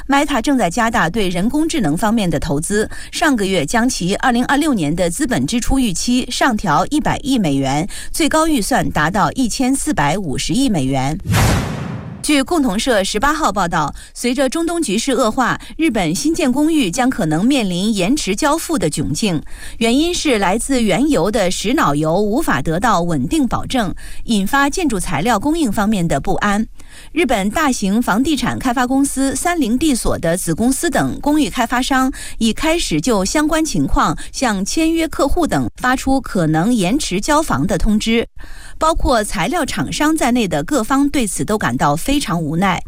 Meta 正在加大对人工智能方面的投资，上个月将其2026年的资本支出预期上调100亿美元，最高预算达到1450亿美元。据共同社18号报道，随着中东局势恶化，日本新建公寓将可能面临延迟交付的窘境，原因是来自原油的石脑油无法得到稳定保证，引发建筑材料供应方面的不安。日本大型房地产开发公司30地所的子公司等公寓开发商已开始就相关情况向签约客户等发出可能延迟交房的通知，包括材料厂商在内的各方对此都感到非常无奈。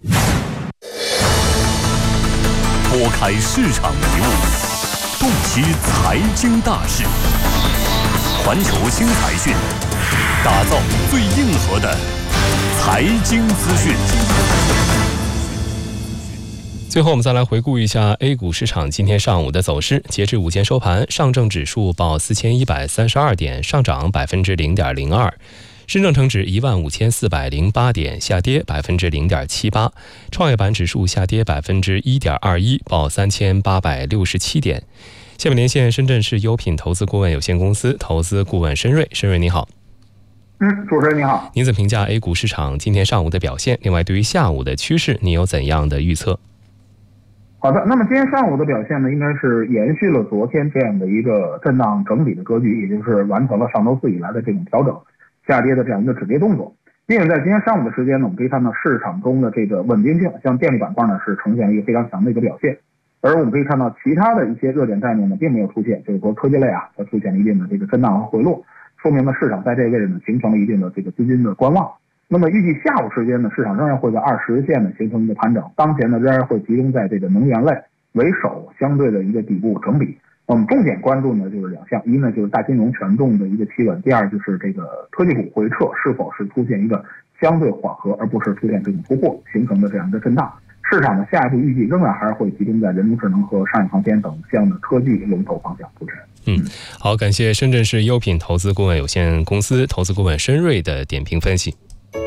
拨开市场迷雾，洞悉财经大事，环球新财讯，打造最硬核的财经资讯。 最后我们再来回顾一下 A 股市场今天上午的走势。截至午间收盘，上证指数报4132点，上涨0.02%；深证成指15408点，下跌0.78%；创业板指数下跌1.21%，报3867点。下面连线深圳市优品投资顾问有限公司投资顾问申瑞。申瑞你好。 主持人你好。 您怎么评价 A 股市场今天上午的表现？另外对于下午的趋势你有怎样的预测？ 好的，那么今天上午的表现呢，应该是延续了昨天这样的一个震荡整理的格局，也就是完成了上周四以来的这种调整下跌的这样一个止跌动作。并且在今天上午的时间呢，我们可以看到市场中的这个稳定性，像电力板块呢是呈现了一个非常强的一个表现，而我们可以看到其他的一些热点概念呢并没有出现，就是说科技类它出现了一定的这个震荡和回落，说明了市场在这个位置呢形成了一定的这个资金的观望。那么预计下午时间呢，市场仍然会在20日线呢形成一个盘整，当前呢仍然会集中在这个能源类为首相对的一个底部整理。我们重点关注呢就是两项，一呢就是大金融权重的一个企稳，第二就是这个科技股回撤是否是出现一个相对缓和，而不是出现这种突破形成的这样一个震荡。市场呢下一步预计仍然还是会集中在人工智能和商业航天等这样的科技龙头方向。主持人， 好，感谢深圳市优品投资顾问有限公司投资顾问申瑞的点评分析。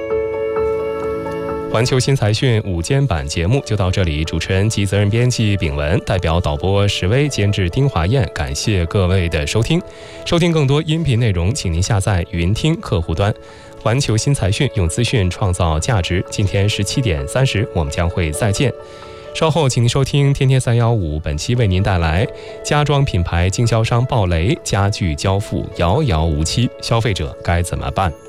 环球新财讯午间版节目就到这里，主持人及责任编辑秉文，代表导播石威，监制丁华燕，感谢各位的收听。收听更多音频内容，请您下载云听客户端。环球新财讯，用资讯创造价值。今天17点30，我们将会再见。稍后请您收听天天315，本期为您带来家装品牌经销商暴雷，家具交付遥遥无期，消费者该怎么办？